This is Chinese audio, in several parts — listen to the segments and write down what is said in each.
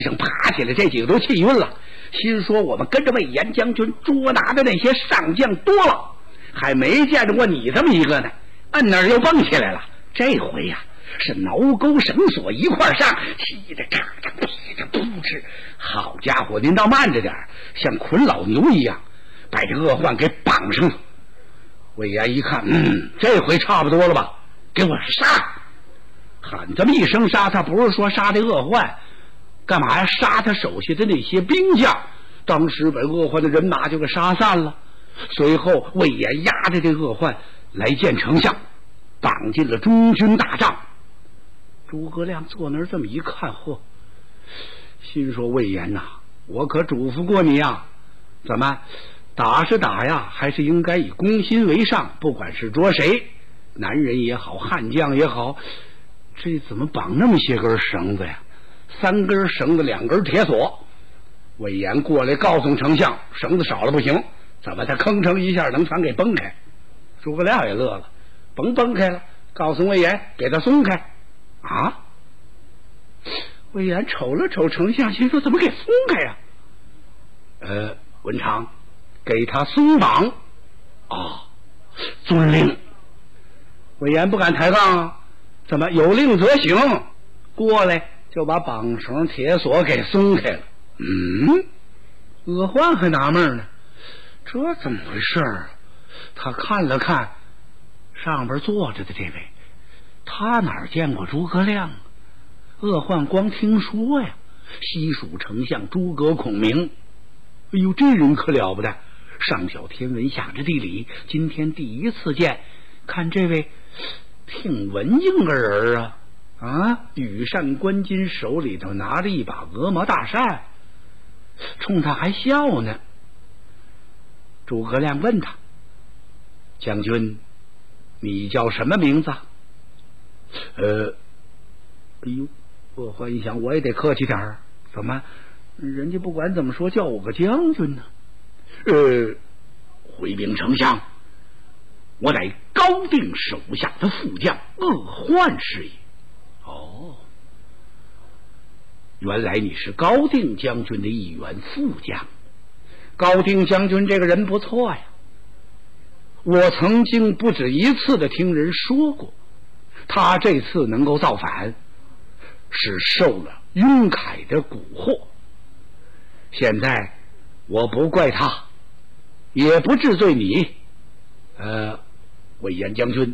上爬起来，这几个都气晕了，心说我们跟着魏延将军捉拿的那些上将多了，还没见着过你这么一个呢，摁那儿又蹦起来了。这回呀，是挠钩绳索一块上，吸着喳喳劈着扑哧，好家伙，您倒慢着点，像捆老牛一样把这恶患给绑上了。魏延一看，这回差不多了吧，给我杀！喊这么一声杀，他不是说杀这恶患，干嘛呀？杀他手下的那些兵将。当时把恶患的人马就给杀散了。随后魏延押着这恶患来见丞相，绑进了中军大帐。诸葛亮坐那儿这么一看，嚯，心说魏延呐，我可嘱咐过你呀，怎么打是打呀，还是应该以攻心为上，不管是捉谁，男人也好，悍将也好，这怎么绑那么些根绳子呀？3根绳子，2根铁索。魏延过来告诉丞相，绳子少了不行，怎么他吭哧一下能全给崩开？诸葛亮也乐了，甭崩开了，告诉魏延给他松开。啊！魏延瞅了瞅丞相，心说怎么给松开呀？文长，给他松绑。啊，遵令。魏延不敢抬杠啊，怎么有令则行？过来就把绑绳铁索给松开了。恶患还纳闷呢，这怎么回事啊？他看了看上边坐着的这位，他哪见过诸葛亮啊？恶患光听说呀，西蜀丞相诸葛孔明。哎呦，这人可了不得，上晓天文下知地理，今天第一次见，看这位挺文静个人啊，羽扇纶巾，手里头拿着一把鹅毛大扇，冲他还笑呢。诸葛亮问他，将军，你叫什么名字？哎呦，恶患一想，我也得客气点儿，怎么人家不管怎么说叫我个将军呢？回禀丞相，我乃高定手下的副将恶患是也。哦，原来你是高定将军的一员副将。高定将军这个人不错呀，我曾经不止一次的听人说过，他这次能够造反，是受了雍凯的蛊惑。现在我不怪他，也不治罪你。魏延将军，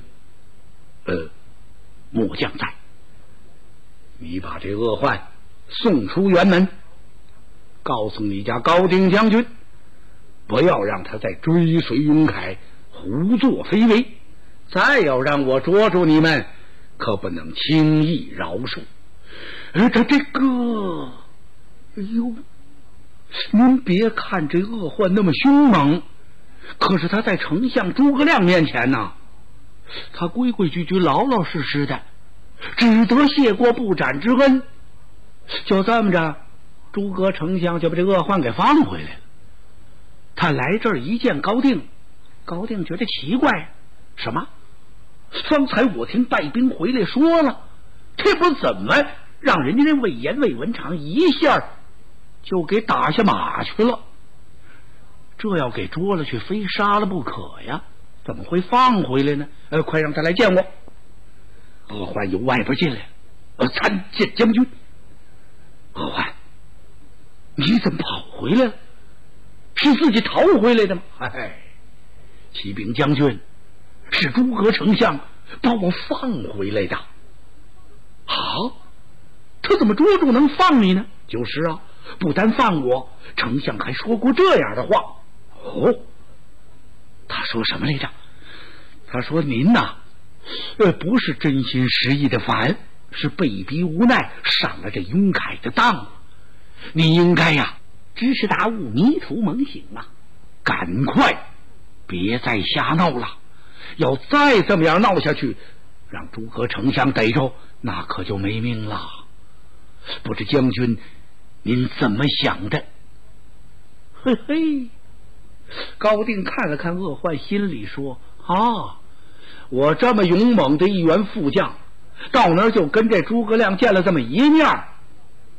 末将在，你把这恶患送出辕门，告诉你家高定将军，不要让他再追随雍凯胡作非为，再要让我捉住你们，可不能轻易饶恕。他这个，哎呦，您别看这恶患那么凶猛，可是他在丞相诸葛亮面前呢，他规规矩矩老老实实的，只得谢过不斩之恩。就这么着，诸葛丞相就把这恶患给放回来了。他来这儿一见高定，高定觉得奇怪，什么？方才我听带兵回来说了，这不怎么让人家那魏延魏文长一下就给打下马去了？这要给捉了去，非杀了不可呀，怎么会放回来呢？快让他来见我。恶患由外边进来了，参见将军。恶患，你怎么跑回来了？是自己逃回来的吗？启禀将军，是诸葛丞相把我放回来的。好，他怎么捉住能放你呢？就是啊，不单放我，丞相还说过这样的话。哦，他说什么来着？他说您呐，不是真心实意的反，是被逼无奈上了这雍凯的当。你应该呀，知识大悟，迷途猛醒啊！赶快别再瞎闹了，要再这么样闹下去，让诸葛丞相逮着，那可就没命了。不知将军您怎么想的？嘿嘿，高定看了看恶患，心里说，我这么勇猛的一员副将，到那儿就跟这诸葛亮见了这么一面，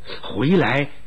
回来